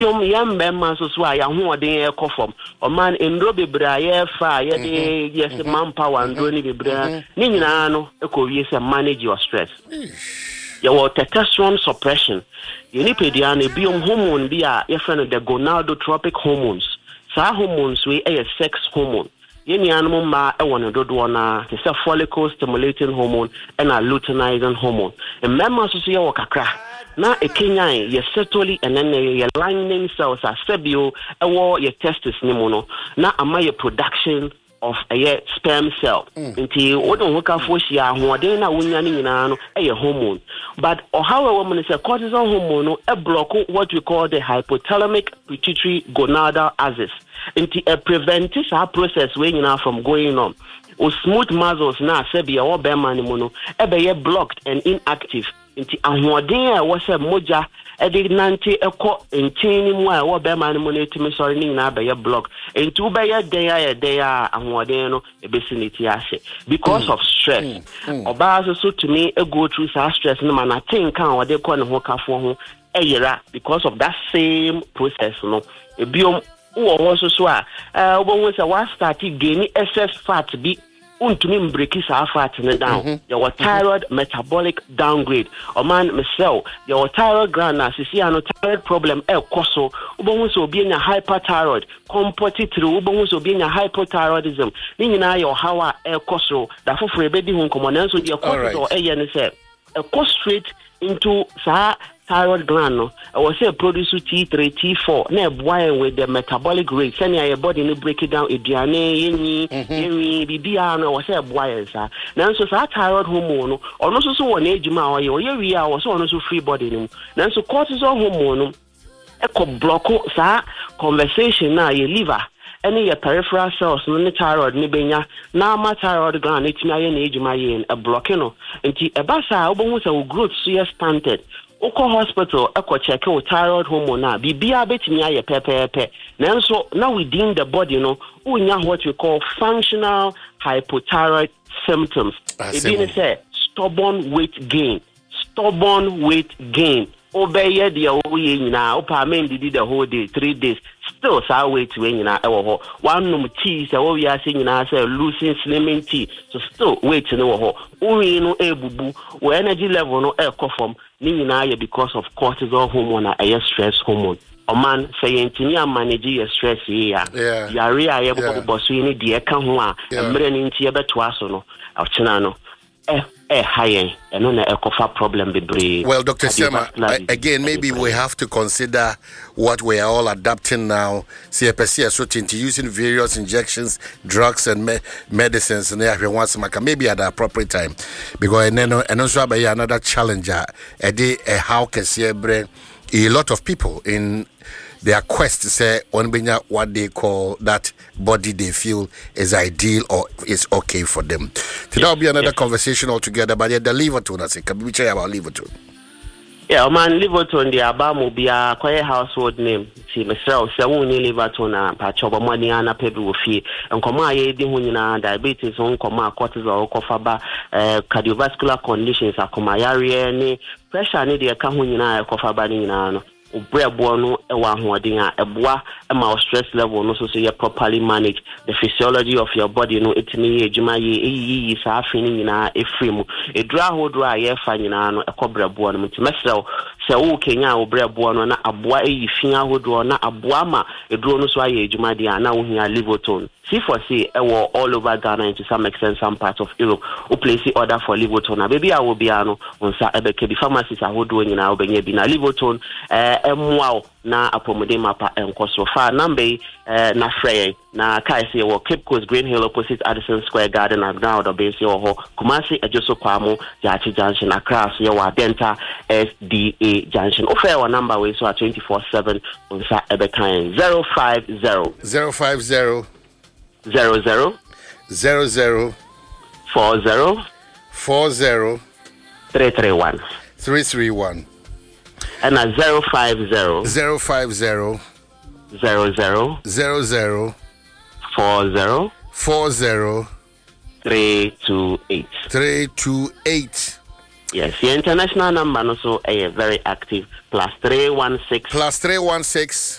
Yam Bemma so I am who are the coffin, or man in Robbie Bra, fire, yes, manpower and Donny Bra, Ninano, yes, and manage your stress. Your testosterone suppression. You need pediane, biome hormone, be a friend of the gonadotropic hormones. Sa hormones, we a sex hormone. Any animal ma I want to do one it's a follicle stimulating hormone and a luteinizing hormone. And members of your kakra. Na a Kenya, ye setoli and then your lining cells are sebio, a war your testis nimono. Na ama your production of a sperm cell. Until what don't work out for she are who are then a hormone. But or how a woman is a cortisol hormone, a block what we call the hypothalamic pituitary gonadal axis. Until a prevents our process when you know from going on. Or smooth muscles na sebia or bemanimono, ebe blocked and inactive. Inti ahwodin was a moja edi nanti eko entini mu a wo be man mu na etimi sori ni na be ye block enti wo be ye dey ahwodin no ebesiniti ase because of stress oba so to me go through that stress no man I think kan wo dey call ne ho kafo ho eyira because of that same process no ebiom wo ho so a wo say wa start gain excess fat bi untumi breaki sa fat ne down your thyroid metabolic downgrade o man myself your thyroid gland na sisi ano thyroid problem koso ubonwu so obi nya hyperthyroid competitive ubonwu so obi nya hypothyroidism ni nyina your hawa koso da foforo ebedi hu nkomo na nso de koso eye ne say go straight into sa thyroid gland no was say produce T3 T4 na boy with the metabolic rate send your body no break it down eduane yeni bibia no was say boy sa na so sa thyroid hormone no ono so won ejuma oye wi a was ono so free body no na so cortisol hormone no e ko block sa conversation na your liver any your peripheral cells no ne thyroid ni benya na ma thyroid gland etimi aye na ejuma ye a blocking no enti e ba sa obonwu sa growth so stunted Oko hospital eko check o thyroid hormone na bibia betimi aye pepepe nanso now within the body no unya what we call functional hypothyroid symptoms it means say stubborn weight gain obey the oye nyina opa men did the whole day 3 days still sa weight we nyina e wo ho one num tea say wo wi ase nyina say losing slimming tea so still weight no wo ho uwi no ebubu wo energy level no e form ni nyina ye because of cortisol hormone and stress hormone o man say entini manage your stress here yare aye bo so ni de ka ho a emre ni nti e beto aso no awchena no high and on a problem be. Well, Dr. Sema, again, maybe we have to consider what we are all adapting now. CPC is using various injections, drugs, and medicines, and maybe at the appropriate time. Because and also another challenger. How can a lot of people in their quest to say what they call that body they feel is ideal or is okay for them. Today will be another conversation altogether, but the Liverton, I think. Can we say about Liverton? Yeah, man, Liverton, the Abamo be a quiet household name. See, myself, Sawuni Liverton, Pachoba Moniana Pebu fee, and Koma Yedihuna, diabetes, on Koma, cortisol, Kofaba, cardiovascular conditions, Akomayari, pressure, need a Kahunina, Kofabani. Brebono ewa hoadinga eboa ema stress level no so you properly manage the physiology of your body no etimi ejuma ye sa afini nyina efremu edra hodro aye fa nyina no ekobrebono mtimesel se wo Kenya wo brebono na aboa eyifia hodro na aboa ma edro no so aye ejuma dia na wo hia Liverton C4C ewo all over Ghana and to some extent some parts of Europe who place the order for Liverton na baby I will be ano onsa ebeke bi pharmacies ahodo nyina obenye bi na Liverton emwa na apomode mapa enkoso fa number na frey na kai se wo Cape Coast Green Hill opposite Addison Square Garden and now the base ho Kumasi Ejoso Kwamo Jachi Junction Accra so wa Denta SDA Junction ofe wa number we so 24/7 onsa ebekan 050 00 40 331 and a 050 00 40 328. Yes, the international number also very active. +316